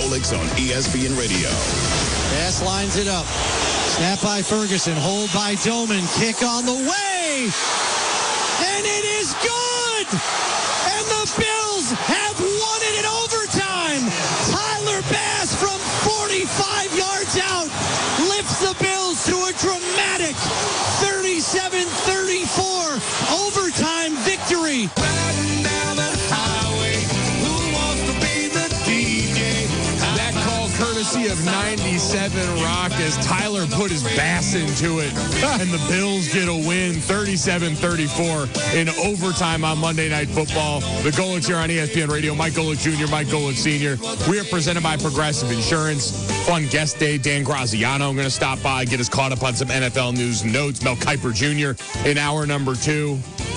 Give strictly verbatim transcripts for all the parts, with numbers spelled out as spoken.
Golics on E S P N Radio. Pass lines it up. Snap by Ferguson. Hold by Doman. Kick on the way. And it is good. And the Bills have won it in overtime. Tyler Bass from forty-five yards out lifts the Bills to a dramatic thirty-seven thirty-four overtime victory. Riding down the highway, who wants to be the D J? That call courtesy of ninety-seven Rock as Tyler put his bass into it, and the Bills get a win thirty-seven thirty-four in overtime on Monday Night Football. The Golics here on E S P N Radio. Mike Golic Junior, Mike Golic Senior We are presented by Progressive Insurance. Fun guest day. Dan Graziano I'm going to stop by, get us caught up on some N F L news and notes. Mel Kiper Junior in hour number two.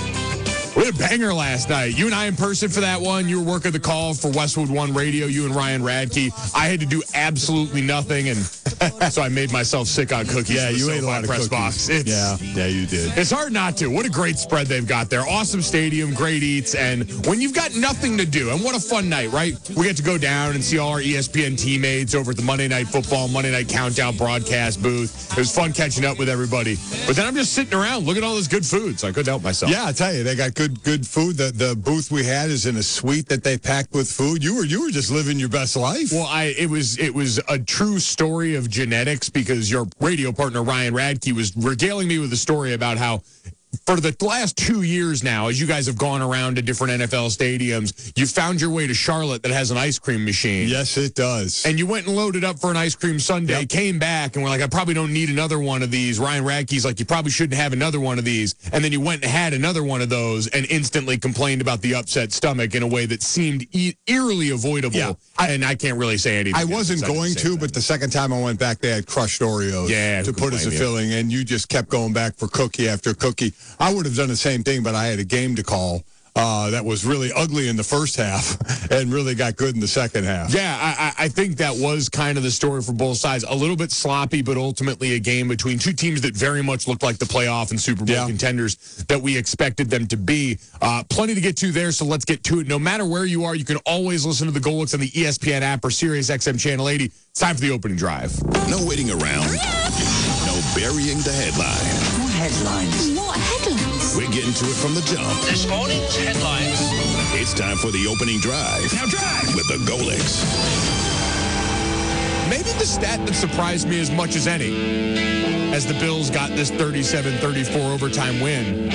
We had a banger last night. You and I in person for that one. You were working the call for Westwood One Radio, you and Ryan Radke. I had to do absolutely nothing, and so I made myself sick on cookies. Yeah, you ate a lot of press cookies. Box. It's, yeah, yeah, you did. It's hard not to. What a great spread they've got there. Awesome stadium, great eats, and when you've got nothing to do, and what a fun night, right? We get to go down and see all our E S P N teammates over at the Monday Night Football, Monday Night Countdown broadcast booth. It was fun catching up with everybody. But then I'm just sitting around looking at all this good food, so I couldn't help myself. Yeah, I tell you, they got good, good food. The the booth we had is in a suite that they packed with food. You were you were just living your best life. Well, I it was it was a true story of genetics because your radio partner Ryan Radke was regaling me with a story about how for the last two years now, as you guys have gone around to different N F L stadiums, you found your way to Charlotte that has an ice cream machine. Yes, it does. And you went and loaded up for an ice cream sundae, yep. Came back, and we're like, I probably don't need another one of these. Ryan Radke's like, you probably shouldn't have another one of these. And then you went and had another one of those and instantly complained about the upset stomach in a way that seemed e- eerily avoidable. Yeah. I, and I can't really say anything. I wasn't going to, but the second time I went back, they had crushed Oreos yeah, to put as a filling, and you just kept going back for cookie after cookie. I would have done the same thing, but I had a game to call uh, that was really ugly in the first half and really got good in the second half. Yeah, I, I think that was kind of the story for both sides. A little bit sloppy, but ultimately a game between two teams that very much looked like the playoff and Super Bowl yeah. contenders that we expected them to be. Uh, plenty to get to there, so let's get to it. No matter where you are, you can always listen to the Golics on the E S P N app or Sirius X M Channel eighty. It's time for the opening drive. No waiting around. No burying the headline. What headlines? What headlines? We're getting to it from the jump. This morning's headlines. It's time for the opening drive. Now drive! With the Golics. Maybe the stat that surprised me as much as any, as the Bills got this thirty-seven thirty-four overtime win.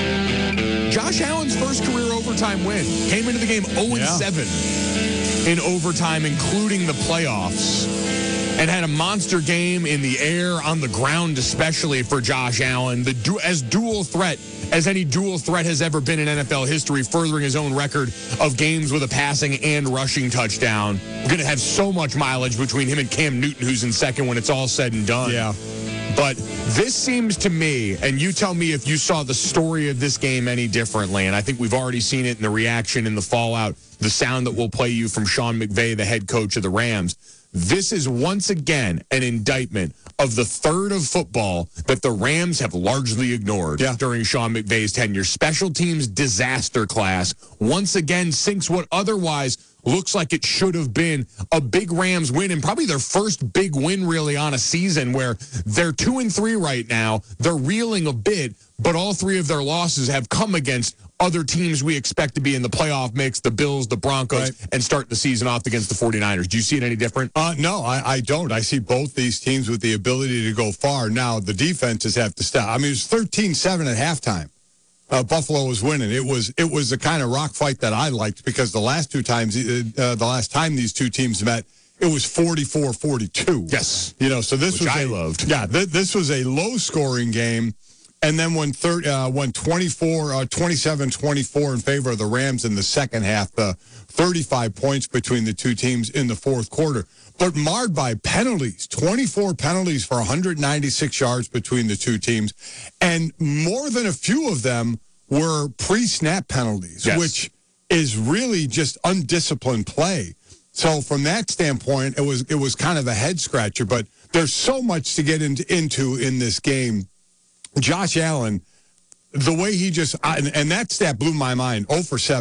Josh Allen's first career overtime win. Came into the game oh and seven yeah. in overtime, including the playoffs. And had a monster game in the air, on the ground, especially for Josh Allen. The du- as dual threat as any dual threat has ever been in N F L history, furthering his own record of games with a passing and rushing touchdown. We're going to have so much mileage between him and Cam Newton, who's in second when it's all said and done. Yeah. But this seems to me, and you tell me if you saw the story of this game any differently, and I think we've already seen it in the reaction and the fallout, the sound that we'll play you from Sean McVay, the head coach of the Rams. This is once again an indictment of the third of football that the Rams have largely ignored yeah. during Sean McVay's tenure. Special teams disaster class once again sinks what otherwise looks like it should have been a big Rams win, and probably their first big win really on a season where they're two and three right now. They're reeling a bit, but all three of their losses have come against other teams we expect to be in the playoff mix, the Bills, the Broncos, right. and start the season off against the forty-niners. Do you see it any different? Uh, no, I, I don't. I see both these teams with the ability to go far. Now, the defenses have to stop. I mean, it was thirteen seven at halftime. Uh, Buffalo was winning. It was it was the kind of rock fight that I liked because the last two times, uh, the last time these two teams met, it was forty-four forty-two. Yes. You know, so this Which was I a, loved. Yeah, th- this was a low-scoring game. And then when third, uh, when twenty-four, uh, twenty-seven twenty-four in favor of the Rams in the second half, uh, thirty-five points between the two teams in the fourth quarter, but marred by penalties, twenty-four penalties for one hundred ninety-six yards between the two teams. And more than a few of them were pre-snap penalties, yes. which is really just undisciplined play. So from that standpoint, it was, it was kind of a head scratcher, but there's so much to get into, into in this game. Josh Allen, the way he just, and, and that stat blew my mind, oh for seven.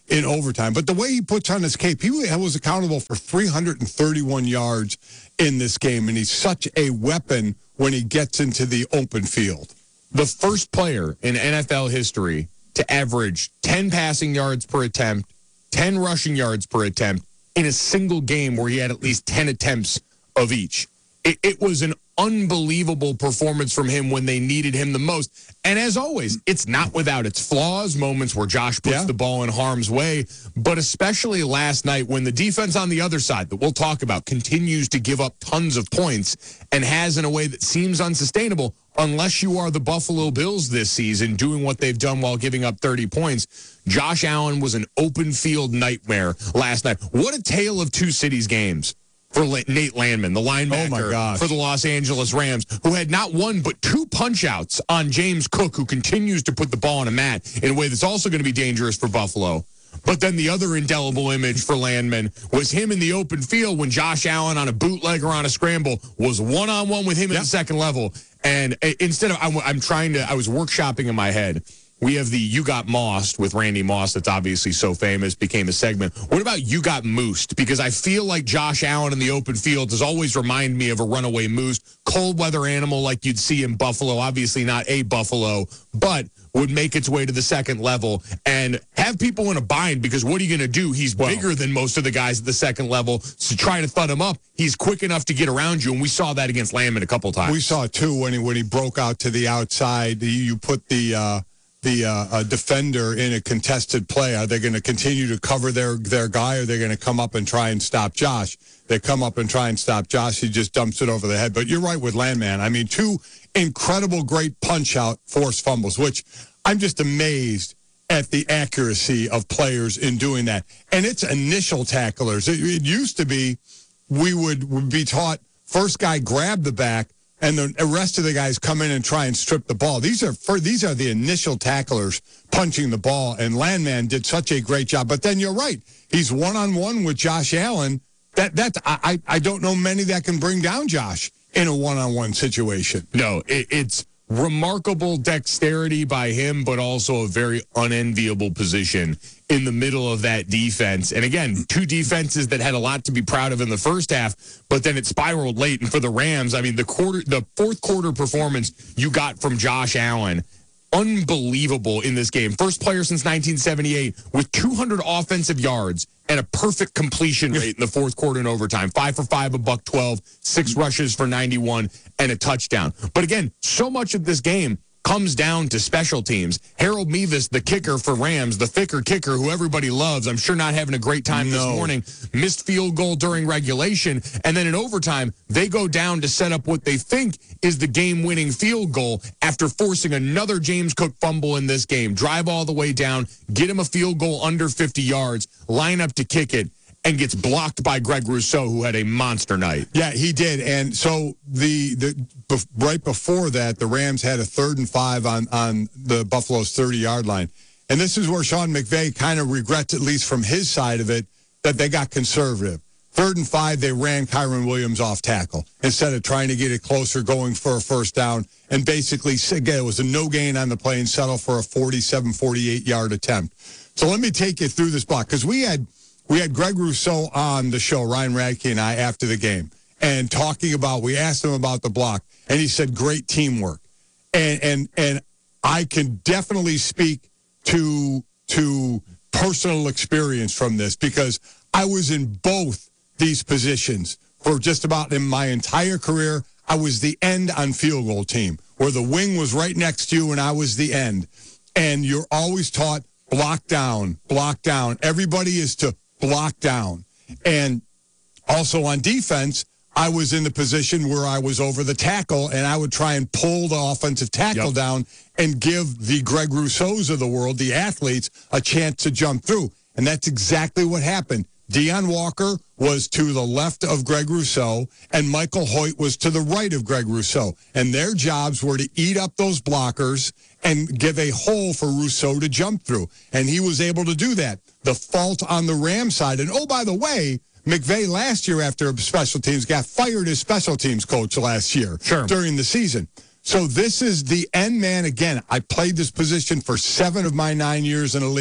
in overtime. But the way he puts on his cape, he was accountable for three hundred thirty-one yards in this game, and he's such a weapon when he gets into the open field. The first player in N F L history to average ten passing yards per attempt, ten rushing yards per attempt in a single game where he had at least ten attempts of each. It, it was an unbelievable performance from him when they needed him the most. And as always, it's not without its flaws, moments where Josh puts yeah. the ball in harm's way, but especially last night when the defense on the other side that we'll talk about continues to give up tons of points and has in a way that seems unsustainable unless you are the Buffalo Bills this season doing what they've done while giving up thirty points. Josh Allen was an open field nightmare last night. What a tale of two cities games for Nate Landman, the linebacker oh my gosh. for the Los Angeles Rams, who had not one but two punch-outs on James Cook, who continues to put the ball on a mat in a way that's also going to be dangerous for Buffalo. But then the other indelible image for Landman was him in the open field when Josh Allen on a bootleg or on a scramble was one-on-one with him yep. at the second level. And instead of, I'm, I'm trying to, I was workshopping in my head. We have the You Got Mossed with Randy Moss that's obviously so famous, became a segment. What about You Got Moosed? Because I feel like Josh Allen in the open field does always remind me of a runaway moose, cold weather animal like you'd see in Buffalo, obviously not a buffalo, but would make its way to the second level and have people in a bind because what are you going to do? He's well, bigger than most of the guys at the second level. So try to thud him up. He's quick enough to get around you, and we saw that against Landman a couple times. We saw it, too, when he, when he broke out to the outside. You put the... Uh, the uh, uh, defender in a contested play. Are they going to continue to cover their, their guy, or are they going to come up and try and stop Josh? They come up and try and stop Josh. He just dumps it over the head. But you're right with Landman. I mean, two incredible, great punch-out forced fumbles, which I'm just amazed at the accuracy of players in doing that. And it's initial tacklers. It, it used to be we would, would be taught first guy grab the back, and the rest of the guys come in and try and strip the ball. These are for, these are the initial tacklers punching the ball, and Landman did such a great job. But then you're right. He's one-on-one with Josh Allen. That that's I, I don't know many that can bring down Josh in a one-on-one situation. No, it, it's remarkable dexterity by him, but also a very unenviable position in the middle of that defense. And again, two defenses that had a lot to be proud of in the first half, but then it spiraled late. And for the Rams, I mean, the quarter, the fourth quarter performance you got from Josh Allen, unbelievable in this game. First player since nineteen seventy-eight with two hundred offensive yards and a perfect completion rate in the fourth quarter and overtime. Five for five, a buck twelve, six rushes for ninety-one, and a touchdown. But again, so much of this game comes down to special teams. Harold Mevis, the kicker for Rams, the thicker kicker who everybody loves, I'm sure not having a great time no. this morning, missed field goal during regulation, and then in overtime, they go down to set up what they think is the game-winning field goal after forcing another James Cook fumble in this game. Drive all the way down, get him a field goal under fifty yards, line up to kick it, and gets blocked by Greg Rousseau, who had a monster night. Yeah, he did. And so the the bef- right before that, the Rams had a third and five on, on the Buffalo's thirty-yard line. And this is where Sean McVay kind of regrets, at least from his side of it, that they got conservative. Third and five, they ran Kyron Williams off tackle instead of trying to get it closer, going for a first down. And basically, again, it was a no gain on the play and settle for a forty-seven, forty-eight-yard attempt. So let me take you through this block, because we had – We had Greg Rousseau on the show, Ryan Radke and I, after the game, and talking about, we asked him about the block, and he said, great teamwork. And and and I can definitely speak to to personal experience from this, because I was in both these positions for just about in my entire career. I was the end on field goal team, where the wing was right next to you and I was the end. And you're always taught block down, block down. Everybody is to block down. And also on defense, I was in the position where I was over the tackle, and I would try and pull the offensive tackle yep. down and give the Greg Rousseaus of the world, the athletes, a chance to jump through. And that's exactly what happened. Deion Walker was to the left of Greg Rousseau, and Michael Hoyt was to the right of Greg Rousseau. And their jobs were to eat up those blockers and give a hole for Rousseau to jump through. And he was able to do that. The fault on the Ram side. And, oh, by the way, McVay last year after special teams got fired as special teams coach last year sure. during the season. So this is the end man again. I played this position for seven of my nine years in the league.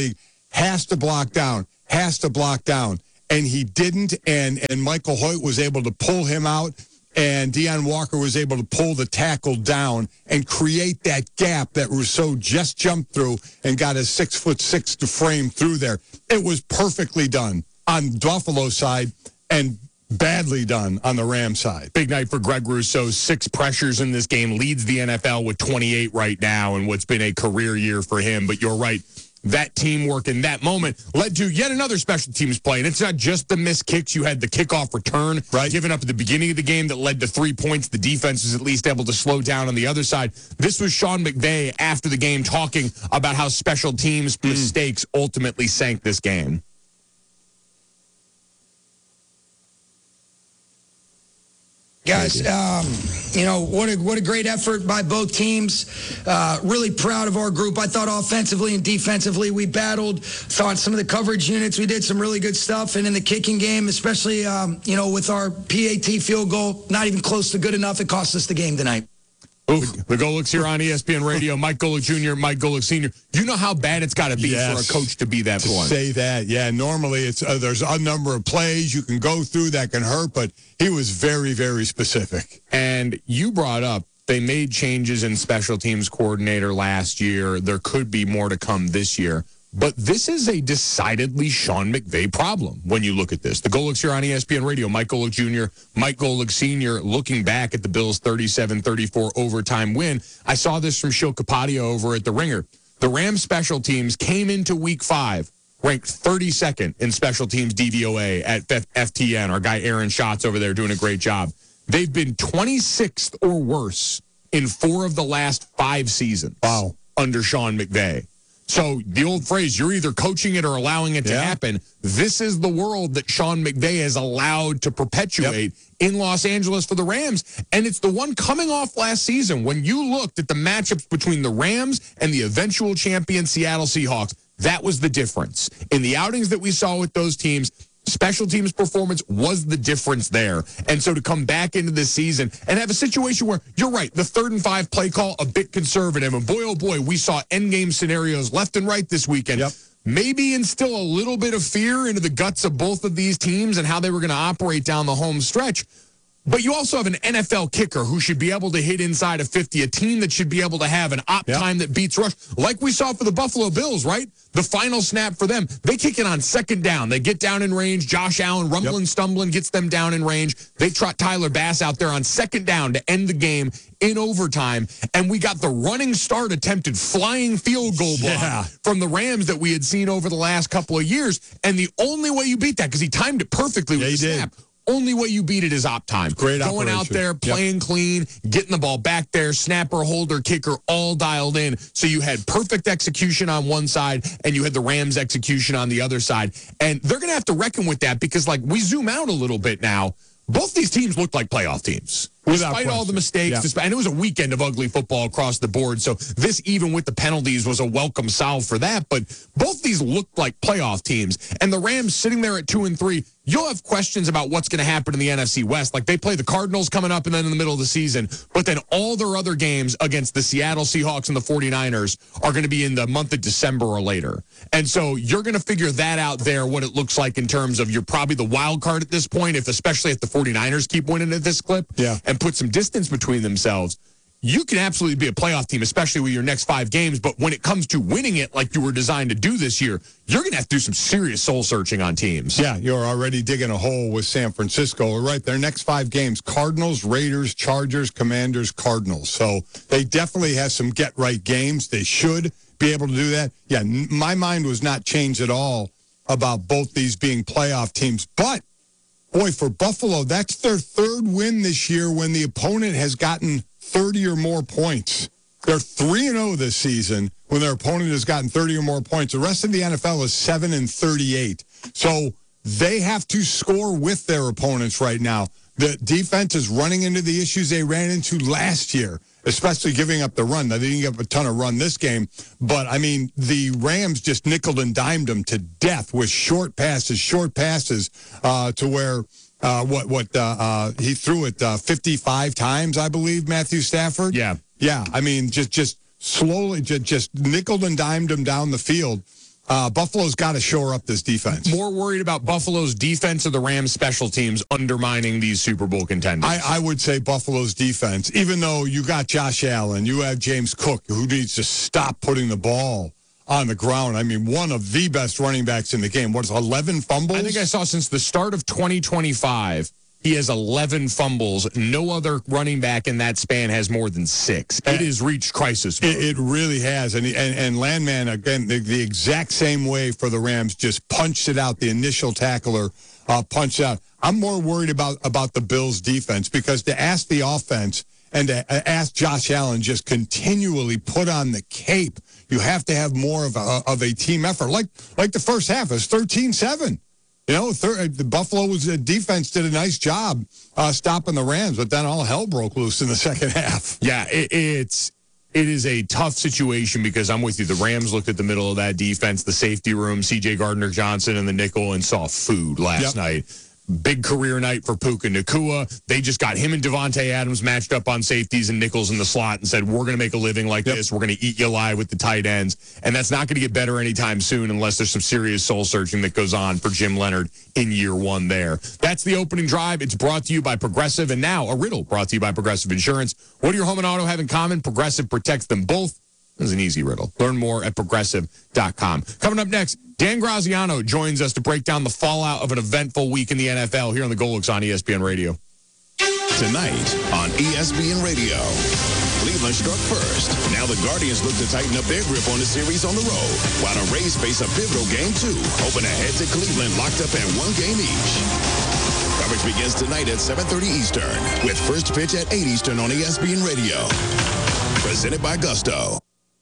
has to block down, has to block down. And he didn't, and, and Michael Hoyt was able to pull him out, and Deion Walker was able to pull the tackle down and create that gap that Rousseau just jumped through and got his six foot six to frame through there. It was perfectly done on Buffalo's side and badly done on the Rams side. Big night for Greg Rousseau. Six pressures in this game, leads the N F L with twenty-eight right now, and what's been a career year for him. But you're right. That teamwork in that moment led to yet another special teams play. And it's not just the missed kicks. You had the kickoff return right. given up at the beginning of the game that led to three points. The defense was at least able to slow down on the other side. This was Sean McVay after the game talking about how special teams mm. mistakes ultimately sank this game. Guys, um, you know, what a what a great effort by both teams. Uh, really proud of our group. I thought offensively and defensively we battled. Thought some of the coverage units, we did some really good stuff. And in the kicking game, especially, um, you know, with our P A T field goal, not even close to good enough. It cost us the game tonight. Ooh, the Golics here on E S P N Radio. Mike Golic Junior, Mike Golic Senior You know how bad it's got to be yes. for a coach to be that to blunt. Say that, yeah. Normally, it's uh, there's a number of plays you can go through that can hurt, but he was very, very specific. And you brought up they made changes in special teams coordinator last year. There could be more to come this year. But this is a decidedly Sean McVay problem when you look at this. The Golics here on E S P N Radio. Mike Golic Junior, Mike Golic Senior looking back at the Bills' thirty-seven thirty-four overtime win. I saw this from Shil Kapadia over at The Ringer. The Rams special teams came into week five, ranked thirty-second in special teams D V O A at F T N. Our guy Aaron Schatz over there doing a great job. They've been twenty-sixth or worse in four of the last five seasons wow. under Sean McVay. So the old phrase, you're either coaching it or allowing it to yeah. happen. This is the world that Sean McVay has allowed to perpetuate yep. in Los Angeles for the Rams. And it's the one coming off last season. When you looked at the matchups between the Rams and the eventual champion Seattle Seahawks, that was the difference. In the outings that we saw with those teams, special teams performance was the difference there. And so to come back into this season and have a situation where, you're right, the third and five play call, a bit conservative. And boy, oh boy, we saw endgame scenarios left and right this weekend. Yep. Maybe instill a little bit of fear into the guts of both of these teams and how they were going to operate down the home stretch. But you also have an N F L kicker who should be able to hit inside of fifty, a team that should be able to have an op yep. time that beats rush, like we saw for the Buffalo Bills, right? The final snap for them, they kick it on second down. They get down in range. Josh Allen, rumbling, yep. stumbling, gets them down in range. They trot Tyler Bass out there on second down to end the game in overtime. And we got the running start attempted flying field goal block yeah. from the Rams that we had seen over the last couple of years. And the only way you beat that, because he timed it perfectly with yeah, the snap, did. only way you beat it is op time. Great Going operation. out there, playing yep. clean, getting the ball back there, snapper, holder, kicker, all dialed in. So you had perfect execution on one side, and you had the Rams' execution on the other side. And they're going to have to reckon with that because, like, we zoom out a little bit now. Both these teams looked like playoff teams. Without Despite all the question. mistakes, Yeah. despite, and it was a weekend of ugly football across the board. So this, even with the penalties, was a welcome salve for that. But both these looked like playoff teams. And the Rams sitting there at two and three, you'll have questions about what's going to happen in the N F C West. Like, they play the Cardinals coming up and then in the middle of the season. But then all their other games against the Seattle Seahawks and the forty-niners are going to be in the month of December or later. And so you're going to figure that out there, what it looks like in terms of you're probably the wild card at this point, if especially if the forty-niners keep winning at this clip yeah. and put some distance between themselves. You can absolutely be a playoff team, especially with your next five games. But when it comes to winning it like you were designed to do this year, you're going to have to do some serious soul searching on teams. Yeah, you're already digging a hole with San Francisco. Right, their next five games, Cardinals, Raiders, Chargers, Commanders, Cardinals. So they definitely have some get-right games. They should be able to do that. Yeah, n- my mind was not changed at all about both these being playoff teams. But, boy, for Buffalo, that's their third win this year when the opponent has gotten thirty or more points. They're three and oh this season when their opponent has gotten thirty or more points. The rest of the N F L is seven and thirty-eight. So they have to score with their opponents right now. The defense is running into the issues they ran into last year, especially giving up the run. Now, they didn't give up a ton of run this game, but, I mean, the Rams just nickeled and dimed them to death with short passes, short passes uh, to where uh, what what uh, uh, he threw it uh, fifty-five times, I believe, Matthew Stafford. Yeah. Yeah, I mean, just just slowly, just, just nickeled and dimed them down the field. Uh, Buffalo's got to shore up this defense. More worried about Buffalo's defense or the Rams' special teams undermining these Super Bowl contenders? I, I would say Buffalo's defense, even though you got Josh Allen, you have James Cook, who needs to stop putting the ball on the ground. I mean, one of the best running backs in the game. What is eleven fumbles? I think I saw since the start of twenty twenty-five, he has eleven fumbles. No other running back in that span has more than six. It has reached crisis mode. It, it really has. And, and and Landman, again, the, the exact same way for the Rams, just punched it out. The initial tackler uh, punched out. I'm more worried about, about the Bills' defense because to ask the offense and to ask Josh Allen just continually put on the cape, you have to have more of a, of a team effort. Like, like the first half, it was thirteen seven. You know, third, the Buffalo's uh, defense did a nice job uh, stopping the Rams, but then all hell broke loose in the second half. Yeah, it, it's it is a tough situation because I'm with you. The Rams looked at the middle of that defense, the safety room, C J Gardner-Johnson and the nickel, and saw food last Yep. night. Big career night for Puka Nacua. They just got him and Devontae Adams matched up on safeties and nickels in the slot and said, we're going to make a living like Yep. this. We're going to eat you alive with the tight ends. And that's not going to get better anytime soon unless there's some serious soul searching that goes on for Jim Leonard in year one there. That's the opening drive. It's brought to you by Progressive. And now a riddle brought to you by Progressive Insurance. What do your home and auto have in common? Progressive protects them both. This is an easy riddle. Learn more at progressive dot com. Coming up next, Dan Graziano joins us to break down the fallout of an eventful week in the N F L here on the Golix on E S P N Radio. Tonight on E S P N Radio. Cleveland struck first. Now the Guardians look to tighten up their grip on the series on the road, while the Rays face a pivotal game two, hoping to head to Cleveland locked up at one game each. Coverage begins tonight at seven thirty Eastern, with first pitch at eight Eastern on E S P N Radio. Presented by Gusto.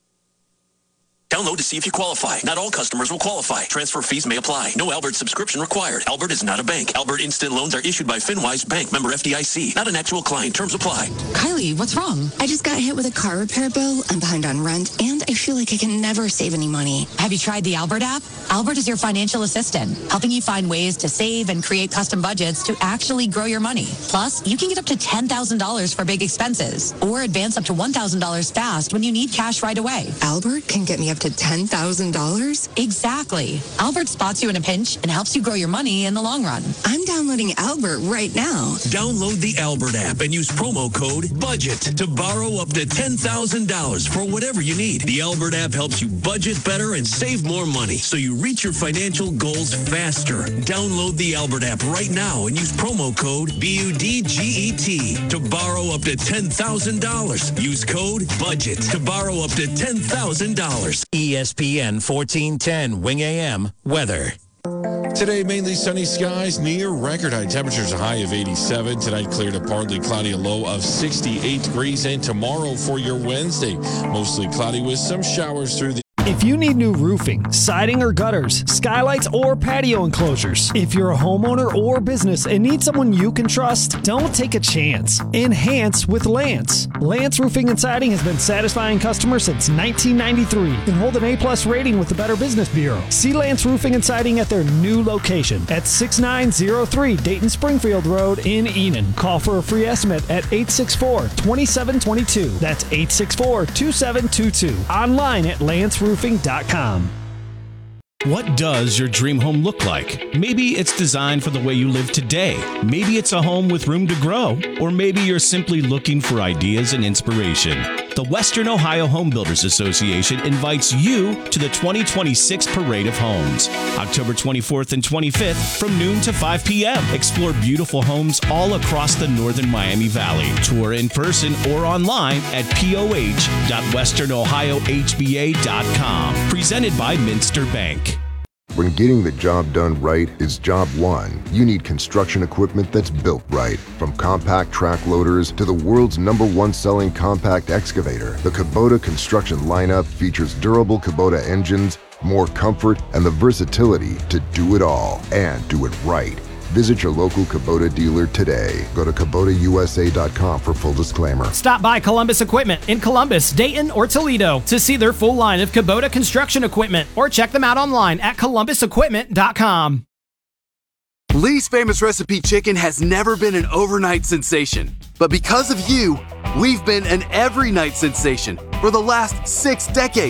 Download to see if you qualify. Not all customers will qualify. Transfer fees may apply. No Albert subscription required. Albert is not a bank. Albert Instant Loans are issued by FinWise Bank, member F D I C. Not an actual client. Terms apply. Kylie, what's wrong? I just got hit with a car repair bill. I'm behind on rent, and I feel like I can never save any money. Have you tried the Albert app? Albert is your financial assistant, helping you find ways to save and create custom budgets to actually grow your money. Plus, you can get up to ten thousand dollars for big expenses, or advance up to one thousand dollars fast when you need cash right away. Albert can get me up to ten thousand dollars? Exactly. Albert spots you in a pinch and helps you grow your money in the long run. I'm downloading Albert right now. Download the Albert app and use promo code BUDGET to borrow up to ten thousand dollars for whatever you need. The Albert app helps you budget better and save more money so you reach your financial goals faster. Download the Albert app right now and use promo code B U D G E T to borrow up to ten thousand dollars. Use code BUDGET to borrow up to ten thousand dollars. E S P N fourteen ten Wing A M weather. Today, mainly sunny skies, near record high temperatures, a high of eighty-seven. Tonight, clear to partly cloudy, a low of sixty-eight degrees. And tomorrow for your Wednesday, mostly cloudy with some showers through the... If you need new roofing, siding or gutters, skylights or patio enclosures, if you're a homeowner or business and need someone you can trust, don't take a chance. Enhance with Lance. Lance Roofing and Siding has been satisfying customers since nineteen ninety-three and hold an A-plus rating with the Better Business Bureau. See Lance Roofing and Siding at their new location at six nine zero three Dayton Springfield Road in Enon. Call for a free estimate at eight six four, two seven two two. That's eight six four, two seven two two. Online at lance roofing dot com. What does your dream home look like? Maybe it's designed for the way you live today. Maybe it's a home with room to grow. Or maybe you're simply looking for ideas and inspiration. The Western Ohio Home Builders Association invites you to the twenty twenty-six Parade of Homes. October twenty-fourth and twenty-fifth from noon to five p.m. Explore beautiful homes all across the northern Miami Valley. Tour in person or online at p o h dot western ohio h b a dot com. Presented by Minster Bank. When getting the job done right is job one, you need construction equipment that's built right. From compact track loaders to the world's number one selling compact excavator, the Kubota construction lineup features durable Kubota engines, more comfort, and the versatility to do it all and do it right. Visit your local Kubota dealer today. Go to Kubota U S A dot com for full disclaimer. Stop by Columbus Equipment in Columbus, Dayton, or Toledo to see their full line of Kubota construction equipment, or check them out online at columbus equipment dot com. Lee's Famous Recipe Chicken has never been an overnight sensation. But because of you, we've been an every night sensation for the last six decades.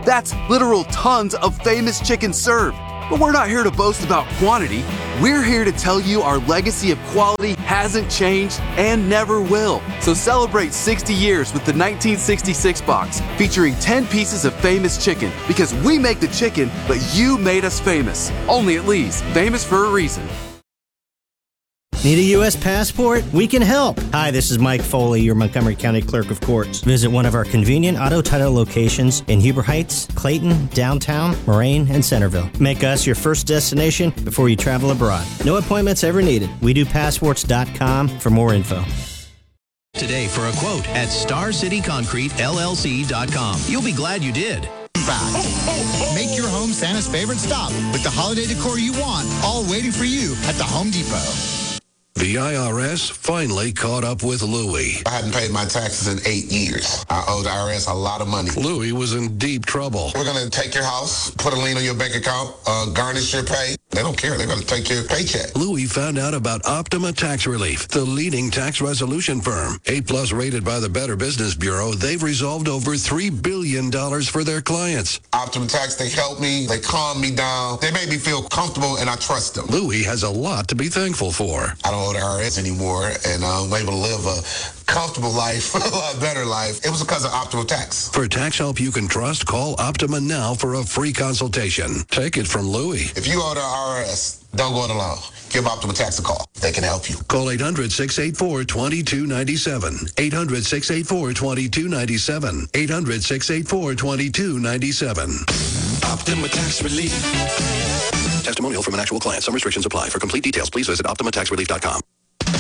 That's literal tons of famous chicken served. But we're not here to boast about quantity. We're here to tell you our legacy of quality hasn't changed and never will. So celebrate sixty years with the nineteen sixty-six box, featuring ten pieces of famous chicken, because we make the chicken, but you made us famous. Only at Lee's, famous for a reason. Need a U S passport? We can help. Hi, this is Mike Foley, your Montgomery County Clerk of Courts. Visit one of our convenient auto title locations in Huber Heights, Clayton, downtown, Moraine, and Centerville. Make us your first destination before you travel abroad. No appointments ever needed. we do passports dot com for more info. Today for a quote at star city concrete L L C dot com. You'll be glad you did. Back. Make your home Santa's favorite stop with the holiday decor you want, all waiting for you at the Home Depot. The I R S finally caught up with Louie. I hadn't paid my taxes in eight years. I owed the I R S a lot of money. Louie was in deep trouble. We're going to take your house, put a lien on your bank account, uh, garnish your pay. They don't care. They're going to take your paycheck. Louie found out about Optima Tax Relief, the leading tax resolution firm. A plus rated by the Better Business Bureau, they've resolved over three billion dollars for their clients. Optima Tax, they help me. They calm me down. They make me feel comfortable, and I trust them. Louie has a lot to be thankful for. I don't owe the I R S anymore, and I'm able to live a comfortable life, a lot better life. It was because of Optima Tax. For tax help you can trust, call Optima now for a free consultation. Take it from Louie. If you owe the I R S, don't go it alone. Give Optima Tax a call. They can help you. Call eight hundred, six eight four, two two nine seven. eight hundred, six eight four, two two nine seven. eight hundred, six eight four, two two nine seven. Optima Tax Relief. Testimonial from an actual client. Some restrictions apply. For complete details, please visit optima tax relief dot com.